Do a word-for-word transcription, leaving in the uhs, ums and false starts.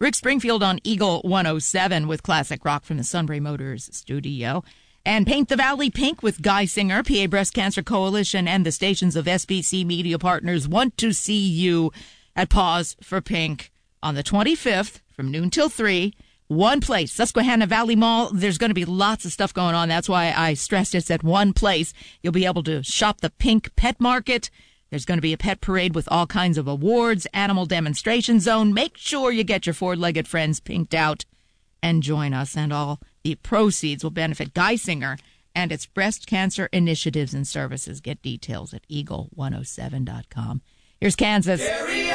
Rick Springfield on Eagle one oh seven with classic rock from the Sunbury Motors studio. And Paint the Valley Pink with Guy Singer. P A Breast Cancer Coalition and the stations of S B C Media Partners want to see you at Pause for Pink on the twenty-fifth from noon till three. One place, Susquehanna Valley Mall. There's going to be lots of stuff going on. That's why I stressed it's at one place. You'll be able to shop the Pink Pet Market. There's going to be a pet parade with all kinds of awards, animal demonstration zone. Make sure you get your four-legged friends pinked out and join us. And all the proceeds will benefit Guy Singer and its breast cancer initiatives and services. Get details at eagle one oh seven dot com. Here's Kansas.